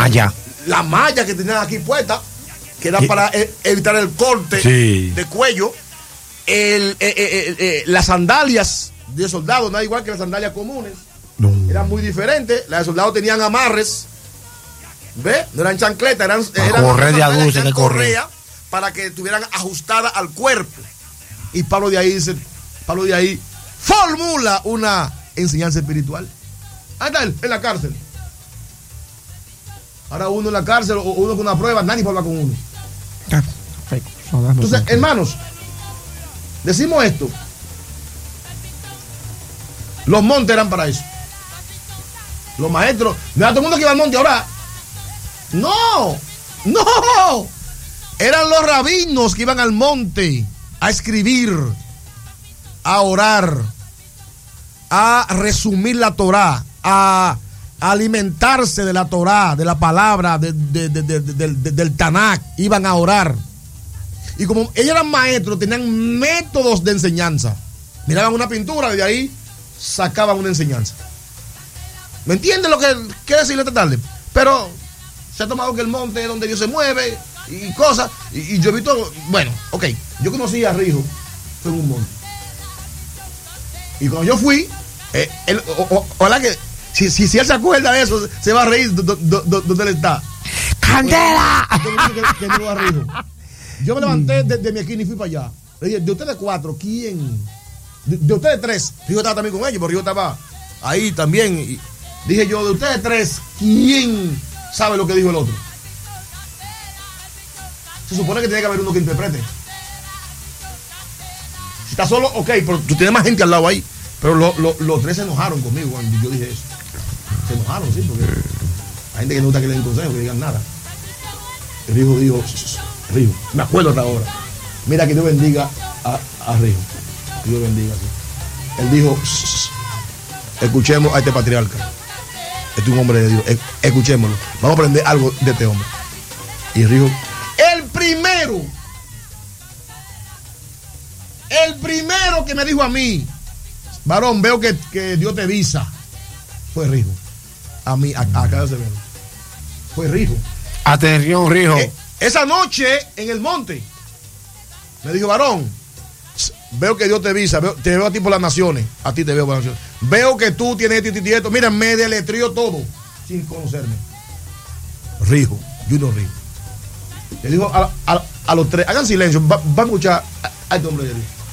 malla. La malla que tenían aquí puesta, que era para evitar el corte de cuello. Las sandalias de soldados, no era igual que las sandalias comunes. No. Eran muy diferentes. Las de soldados tenían amarres. ¿Ves? No eran chancletas, eran correr de adulto, que correa para que estuvieran ajustadas al cuerpo. Y Pablo de ahí formula una enseñanza espiritual. Ahí está él, en la cárcel. Ahora uno en la cárcel o uno con una prueba, nadie puede hablar con uno. Entonces, hermanos, decimos esto. Los montes eran para eso. Los maestros, no era todo el mundo que iba al monte ahora. No. Eran los rabinos que iban al monte a escribir, a orar, a resumir la Torá, a alimentarse de la Torá, de la palabra, del Tanakh. Iban a orar. Y como ellos eran maestros, tenían métodos de enseñanza. Miraban una pintura, de ahí sacaban una enseñanza. ¿Me entienden lo que quiere decirle esta tarde? Pero se ha tomado que el monte es donde Dios se mueve y cosas. Y yo he visto, bueno, ok, yo conocí a Rijo, fue en un monte. Y cuando yo fui, ojalá que, si él se acuerda de eso, se va a reír donde él está. ¡Candela! Que no va a Rijo. Yo me levanté de mi esquina y fui para allá. Le dije, de ustedes 4, ¿quién? De ustedes 3. Rijo estaba también con ellos, porque yo estaba ahí también. Y dije yo, de ustedes 3, ¿quién sabe lo que dijo el otro? Se supone que tiene que haber uno que interprete. Si está solo, ok, pero tú tienes más gente al lado ahí. Pero los 3 se enojaron conmigo cuando yo dije eso. Se enojaron, sí, porque hay gente que no gusta que le den consejo, que digan nada. El Rijo dijo, Rijo, me acuerdo hasta ahora. Mira, que Dios bendiga a Rijo. Que Dios bendiga, sí. Él dijo, escuchemos a este patriarca. Este es un hombre de Dios. Escuchémoslo. Vamos a aprender algo de este hombre. Y Rijo, el primero que me dijo a mí, varón, veo que Dios te visa, fue Rijo. A mí, acá se ve. Fue Rijo. Atención, Rijo. Esa noche en el monte me dijo, varón, veo que Dios te visa, te veo a ti por las naciones, a ti te veo por las naciones. Veo que tú tienes esto y esto. Mira, me deletreó todo sin conocerme. Rijo, Junior Rijo. Le dijo a los 3, hagan silencio, va a escuchar a este hombre de Dios.